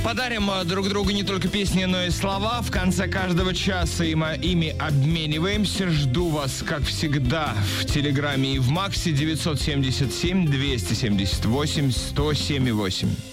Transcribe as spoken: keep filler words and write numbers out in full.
Подарим друг другу не только песни, но и слова. В конце каждого часа ими обмениваемся. Жду вас, как всегда, в Телеграме и в Максе. Девятьсот семьдесят семь двести семьдесят восемь сто семь восемь.